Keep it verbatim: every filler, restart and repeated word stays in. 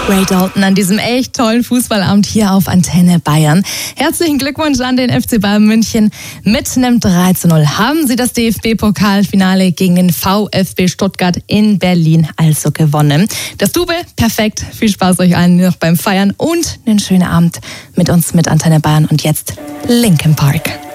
Ray Dalton an diesem echt tollen Fußballabend hier auf Antenne Bayern. Herzlichen Glückwunsch an den F C Bayern München. Mit einem drei zu null haben sie das D F B-Pokalfinale gegen den VfB Stuttgart in Berlin also gewonnen. Das Double, perfekt. Viel Spaß euch allen noch beim Feiern und einen schönen Abend mit uns mit Antenne Bayern. Und jetzt Linkin Park.